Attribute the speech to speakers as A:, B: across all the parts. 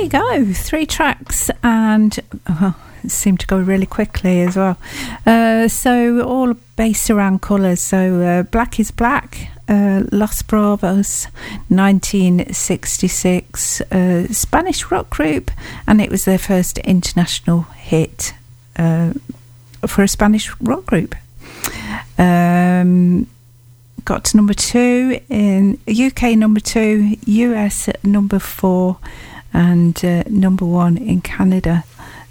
A: you go. 3 tracks, and it seemed to go really quickly as well. So all based around colours. So Black is Black, Los Bravos, 1966, Spanish rock group, and it was their first international hit for a Spanish rock group. Got to number 2 in UK, number 2 US, number 4, and number 1 in Canada.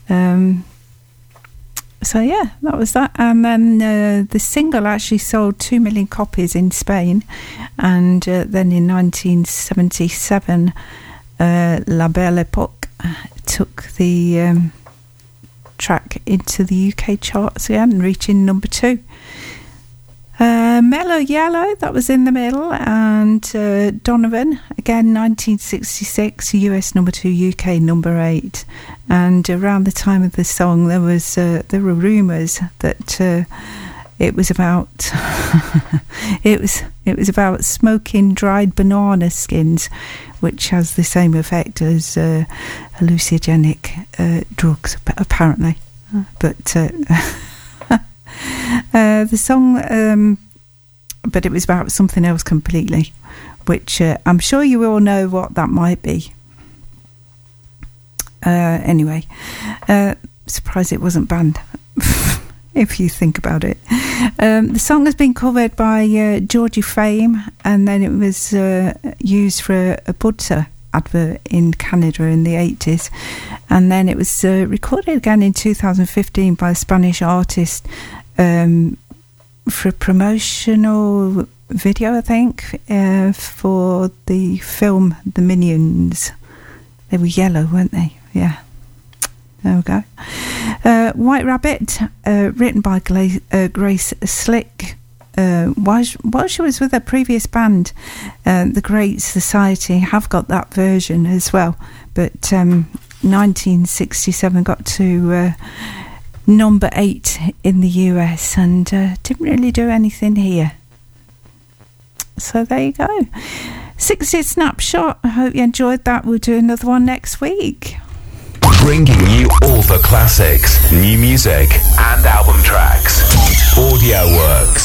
A: So yeah, that was that. And then the single actually sold 2 million copies in Spain, and then in 1977 La Belle Époque took the track into the UK charts again, reaching number 2. Mellow Yellow, that was in the middle, and Donovan, again 1966, US number 2, UK number 8. And around the time of the song, there were rumours that it was about it was about smoking dried banana skins, which has the same effect as hallucinogenic drugs, apparently. But the song, but it was about something else completely, which I'm sure you all know what that might be. Anyway, surprised it wasn't banned, if you think about it. The song has been covered by Georgie Fame, and then it was used for a Budser advert in Canada in the 80s, and then it was recorded again in 2015 by a Spanish artist for a promotional video, I think, for the film The Minions. They were yellow, weren't they? Yeah. There we go. White Rabbit, written by Grace Slick. While she was with her previous band, The Great Society, have got that version as well. But 1967 got to number 8 in the US, and didn't really do anything here. So there you go. 60 Snapshot. I hope you enjoyed that. We'll do another one next week.
B: Bringing you all the classics, new music, and album tracks. Audio Works.